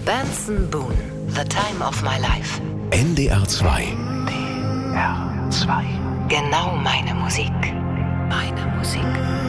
Benson Boone, The Time of My Life. NDR 2. NDR 2. Genau meine Musik. Meine Musik.